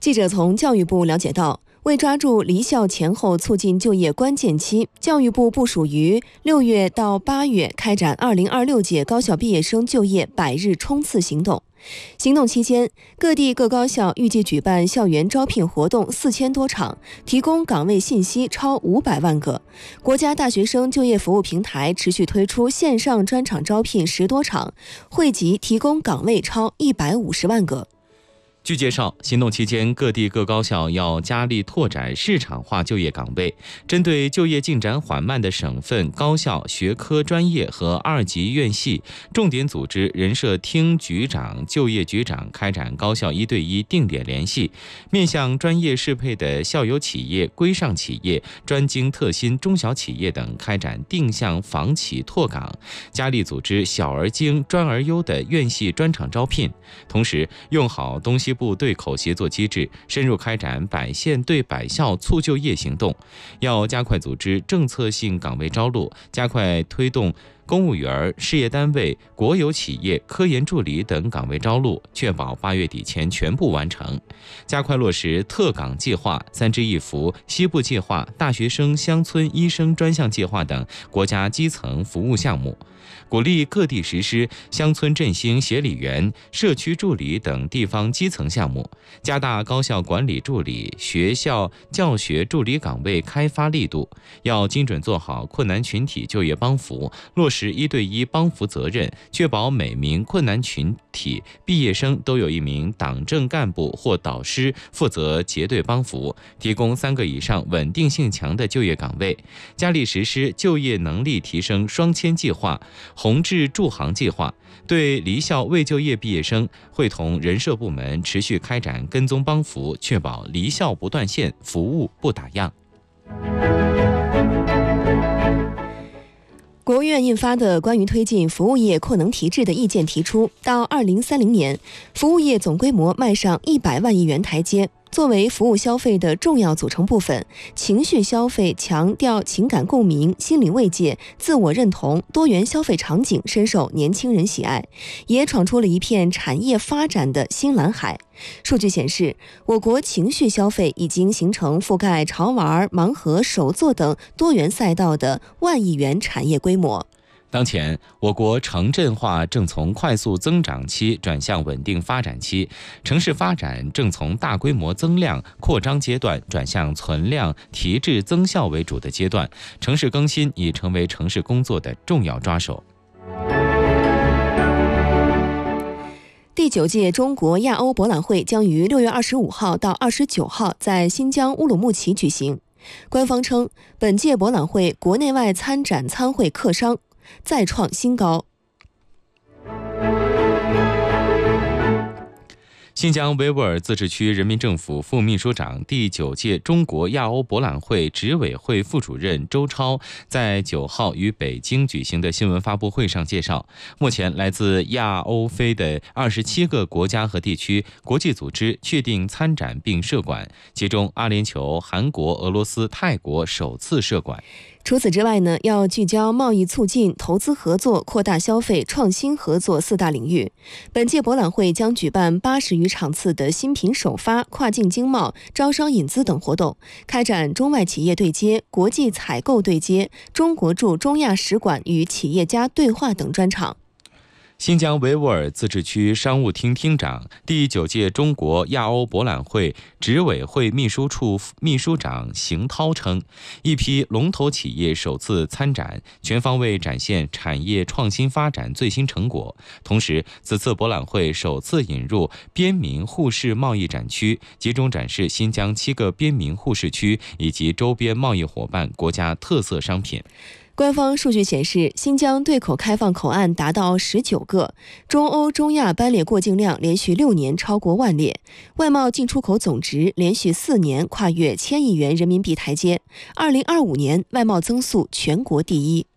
记者从教育部了解到，为抓住离校前后促进就业关键期，教育部部署于6月到8月开展2026届高校毕业生就业100日冲刺行动。行动期间，各地各高校预计举办校园招聘活动4000多场，提供岗位信息超500万个。国家大学生就业服务平台持续推出线上专场招聘10多场，惠及提供岗位超150万个。 据介绍，行动期间，各地各高校要加力拓展市场化就业岗位，针对就业进展缓慢的省份高校、学科专业和2级院系，重点组织人社厅局长、就业局长开展高校1对1定点联系，面向专业适配的校友企业、规上企业、专精特新中小企业等开展定向访企拓岗，加力组织小而精、专而优的院系专场招聘，同时用好东西部对口协作机制，深入开展100县对100校促就业行动，要加快组织政策性岗位招录，加快推动公务员、事业单位、国有企业、科研助理等岗位招录，确保8月底前全部完成。加快落实特岗计划、3支1扶、西部计划、大学生乡村医生专项计划等国家基层服务项目，鼓励各地实施乡村振兴协理员、社区助理等地方基层项目，加大高校管理助理、学校教学助理岗位开发力度，要精准做好困难群体就业帮扶，落实1对1帮扶责任，确保每名困难群体毕业生都有1名党政干部或导师负责结对帮扶，提供3个以上稳定性强的就业岗位，加力实施就业能力提升双签计划、宏志助行计划，对离校未就业毕业生，会同人社部门持续开展跟踪帮扶，确保离校不断线，服务不打烊。 国务院印发的关于推进服务业扩能提质的意见提出，到2030年，服务业总规模迈上100万亿元台阶。作为服务消费的重要组成部分，情绪消费强调情感共鸣、心理慰藉、自我认同，多元消费场景深受年轻人喜爱，也闯出了一片产业发展的新蓝海。数据显示，我国情绪消费已经形成覆盖潮玩、盲盒、手作等多元赛道的10000亿元产业规模。 当前，我国城镇化正从快速增长期转向稳定发展期，城市发展正从大规模增量扩张阶段转向存量提质增效为主的阶段，城市更新已成为城市工作的重要抓手。 第9届中国亚欧博览会将于6月25号到29号在新疆乌鲁木齐举行。官方称，本届博览会国内外参展参会客商再创新高。 新疆维吾尔自治区人民政府副秘书长、第9届中国亚欧博览会执委会副主任周超在9号于北京举行的新闻发布会上介绍，目前来自亚欧非的27个国家和地区国际组织确定参展并设馆，其中阿联酋、韩国、俄罗斯、泰国首次设馆。 除此之外呢，要聚焦贸易促进、投资合作、扩大消费、创新合作4大领域。本届博览会将举办80余场次的新品首发、跨境经贸、招商引资等活动，开展中外企业对接、国际采购对接、中国驻中亚使馆与企业家对话等专场。 新疆维吾尔自治区商务厅厅长、第9届中国亚欧博览会执委会秘书处秘书长邢涛称，一批龙头企业首次参展，全方位展现产业创新发展最新成果。同时，此次博览会首次引入边民互市贸易展区，集中展示新疆7个边民互市区以及周边贸易伙伴国家特色商品。 官方数据显示，新疆对口开放口岸达到19个，中欧中亚班列过境量连续6年超过10000列，外贸进出口总值连续4年跨越1000亿元人民币台阶，2025年外贸增速全国第一。